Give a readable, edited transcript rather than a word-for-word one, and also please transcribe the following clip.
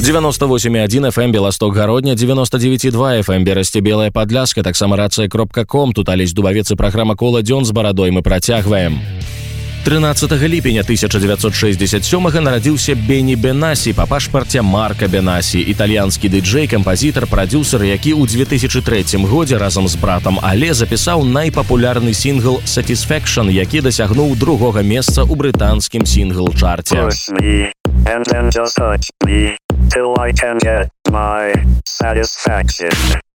98,1 FM Беласток-Гародня, 99,2 FM Берасце Белая Падляска, таксама рацыя.ком. Тут Алесь Дубавец і праграма «Кола дзён» з барадой мы працягваем. 13 ліпеня 1967 нарадзіўся Бені Бенасі па пашпарце Марка Бенасі, італьянскі дыджэй, кампазітар, прадзюсер, які ў 2003 годзе разам з братам Але запісаў найпапулярны сінгл «Satisfaction», які дасягнуў 2-го месца ў брытанскім сінгл-чарце. And then just touch me till I can get my satisfaction.